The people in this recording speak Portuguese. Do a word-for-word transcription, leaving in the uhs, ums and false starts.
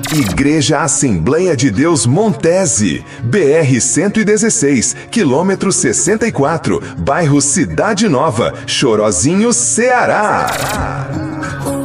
Igreja Assembleia de Deus Montese, B R cento e dezesseis, quilômetro sessenta e quatro, bairro Cidade Nova, Chorozinho, Ceará.